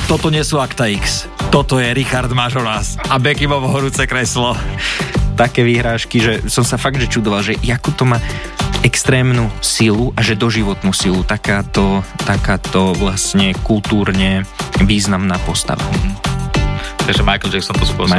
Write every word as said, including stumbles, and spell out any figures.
toto nie sú Akta X. Toto je Richard Mažoras a Beckimovo horúce kreslo. Také výhrážky, že som sa fakt že čudoval, že jakú to má extrémnu silu a že doživotnú silu. Takáto, takáto vlastne kultúrne významná postava. Takže Michael Jackson to spôsobil.